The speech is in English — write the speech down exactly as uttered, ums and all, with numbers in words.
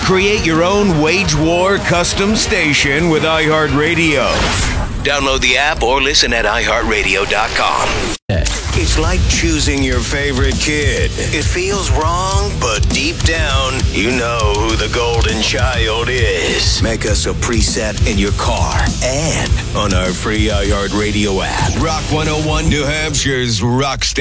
Create your own wage war custom station with iHeartRadio. Download the app or listen at i heart radio dot com. It's like choosing your favorite kid. It feels wrong, but deep down, you know who the golden child is. Make us a preset in your car and on our free iHeartRadio app. Rock one oh one, New Hampshire's rock station.